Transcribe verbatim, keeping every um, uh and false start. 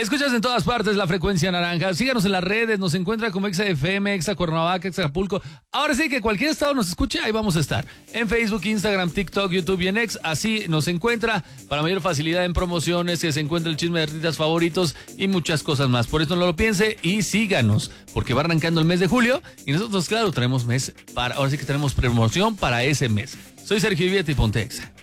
Escuchas en todas partes la frecuencia naranja. Síganos en las redes, nos encuentra como Exa F M, Exa Cuernavaca, Exa Acapulco. Ahora sí que cualquier estado nos escuche, ahí vamos a estar. En Facebook, Instagram, TikTok, YouTube y en X, así nos encuentra para mayor facilidad en promociones, que se encuentra el chisme de artistas favoritos y muchas cosas más. Por eso no lo piense y síganos, porque va arrancando el mes de julio y nosotros, claro, tenemos mes para, ahora sí que tenemos promoción para ese mes. Soy Sergio Vivieta y ponte Exa.